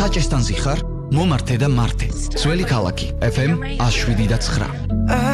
ხაჭესთან ზიხარ, მომართე და მართე. ძველი ქალაქი FM 107.9.